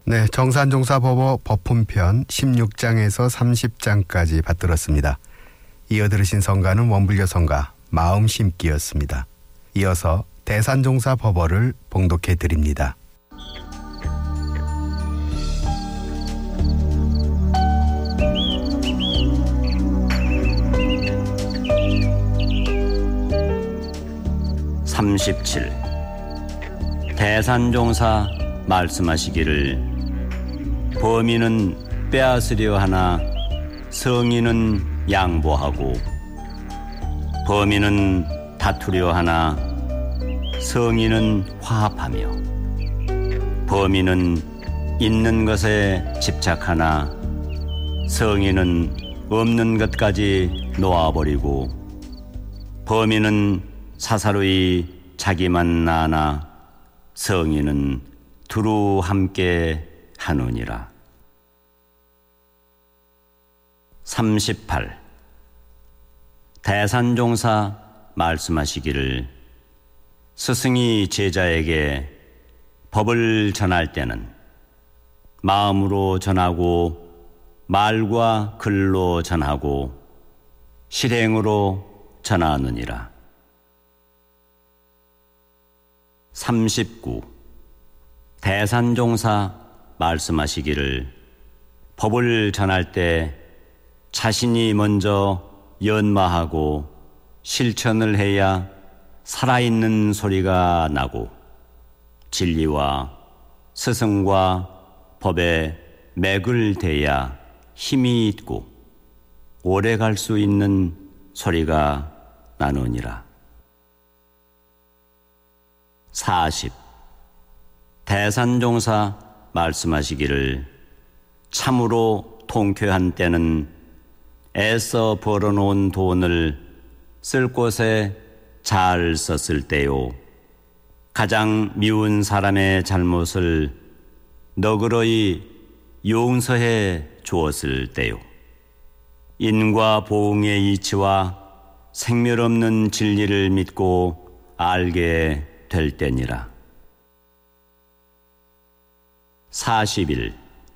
네, 정산종사법어 법훈편 16장에서 30장까지 받들었습니다. 이어 들으신 성가는 원불교 성가 마음심기였습니다. 이어서 대산종사법어를 봉독해 드립니다. (37) 대산종사 말씀하시기를 범인은 빼앗으려 하나 성인은 양보하고, 범인은 다투려 하나 성인은 화합하며, 범인은 있는 것에 집착하나 성인은 없는 것까지 놓아버리고, 범인은 사사로이 자기만 나나 성인은 두루 함께 하느니라. 38. 대산종사 말씀하시기를 스승이 제자에게 법을 전할 때는 마음으로 전하고 말과 글로 전하고 실행으로 전하느니라. 39. 대산종사 말씀하시기를 법을 전할 때 자신이 먼저 연마하고 실천을 해야 살아있는 소리가 나고, 진리와 스승과 법에 맥을 대야 힘이 있고 오래 갈 수 있는 소리가 나느니라. 40. 대산종사 말씀하시기를 참으로 통쾌한 때는 애써 벌어놓은 돈을 쓸 곳에 잘 썼을 때요, 가장 미운 사람의 잘못을 너그러이 용서해 주었을 때요, 인과 보응의 이치와 생멸 없는 진리를 믿고 알게 될 때니라. 41.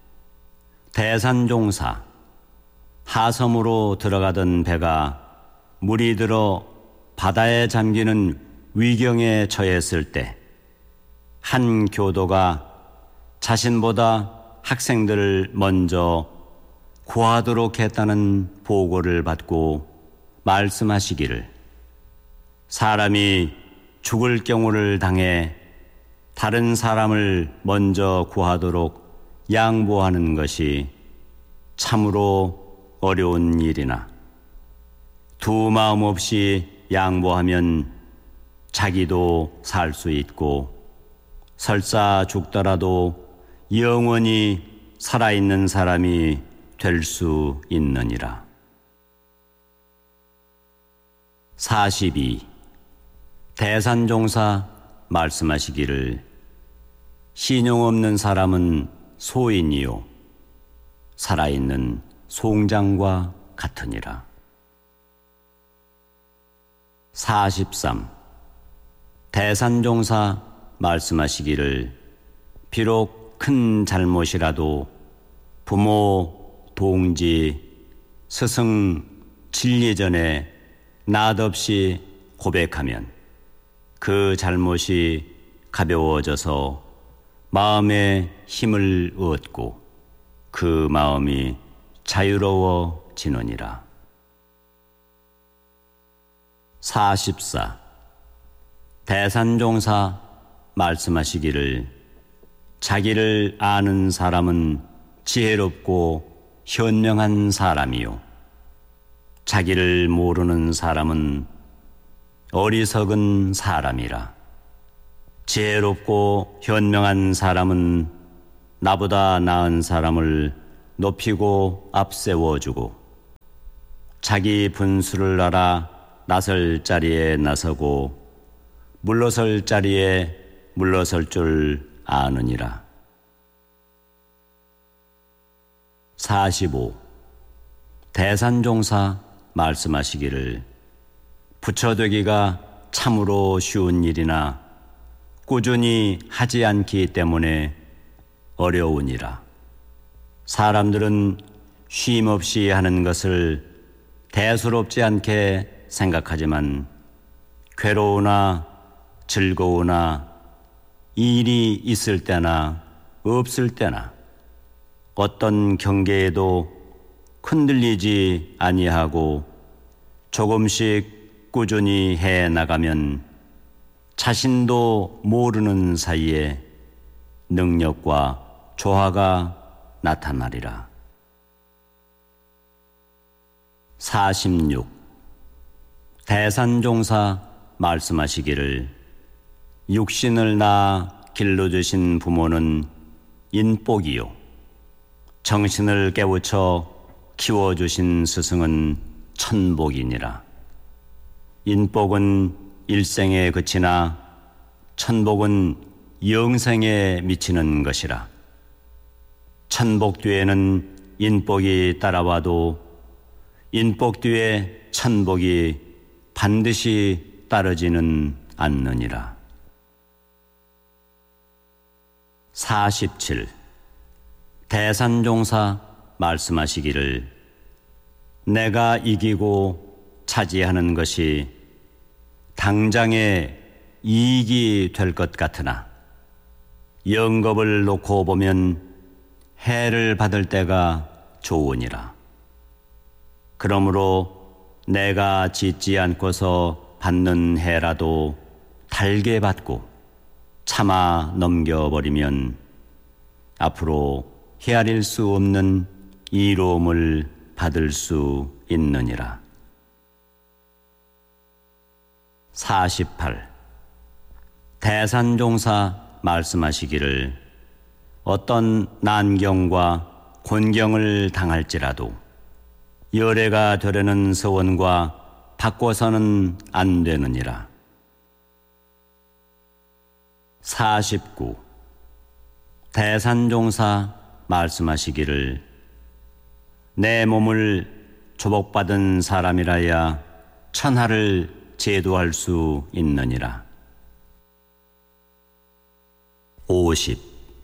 대산종사 하섬으로 들어가던 배가 물이 들어 바다에 잠기는 위경에 처했을 때 한 교도가 자신보다 학생들을 먼저 구하도록 했다는 보고를 받고 말씀하시기를 사람이 죽을 경우를 당해 다른 사람을 먼저 구하도록 양보하는 것이 참으로 어려운 일이나 두 마음 없이 양보하면 자기도 살 수 있고 설사 죽더라도 영원히 살아있는 사람이 될 수 있느니라. 42. 대산종사 말씀하시기를 신용 없는 사람은 소인이요 살아있는 송장과 같으니라. 43. 대산종사 말씀하시기를 비록 큰 잘못이라도 부모, 동지, 스승, 진리 전에 낯없이 고백하면 그 잘못이 가벼워져서 마음에 힘을 얻고 그 마음이 자유로워지느니라. 44. 대산종사 말씀하시기를 자기를 아는 사람은 지혜롭고 현명한 사람이요 자기를 모르는 사람은 어리석은 사람이라. 지혜롭고 현명한 사람은 나보다 나은 사람을 높이고 앞세워주고 자기 분수를 알아 나설 자리에 나서고 물러설 자리에 물러설 줄 아느니라. 45. 대산종사 말씀하시기를 부처되기가 참으로 쉬운 일이나 꾸준히 하지 않기 때문에 어려우니라. 사람들은 쉼없이 하는 것을 대수롭지 않게 생각하지만 괴로우나 즐거우나 일이 있을 때나 없을 때나 어떤 경계에도 흔들리지 아니하고 조금씩 꾸준히 해 나가면 자신도 모르는 사이에 능력과 조화가 나타나리라. 46. 대산종사 말씀하시기를 육신을 낳아 길러주신 부모는 인복이요 정신을 깨우쳐 키워주신 스승은 천복이니라. 인복은 일생에 그치나 천복은 영생에 미치는 것이라. 천복 뒤에는 인복이 따라와도 인복 뒤에 천복이 반드시 따르지는 않느니라. 47. 대산종사 말씀하시기를 내가 이기고 차지하는 것이 당장에 이익이 될 것 같으나 영겁을 놓고 보면 해를 받을 때가 좋으니라. 그러므로 내가 짓지 않고서 받는 해라도 달게 받고 참아 넘겨버리면 앞으로 헤아릴 수 없는 이로움을 받을 수 있느니라. 48. 대산종사 말씀하시기를 어떤 난경과 곤경을 당할지라도 열애가 되려는 서원과 바꿔서는 안 되느니라. 49. 대산종사 말씀하시기를 내 몸을 조복받은 사람이라야 천하를 제도할 수 있느니라. 50.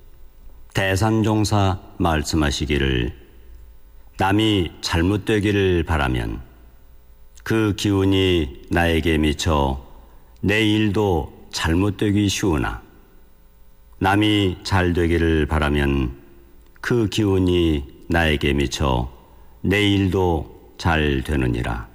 대산종사 말씀하시기를 남이 잘못되기를 바라면 그 기운이 나에게 미쳐 내 일도 잘못되기 쉬우나 남이 잘되기를 바라면 그 기운이 나에게 미쳐 내 일도 잘 되느니라.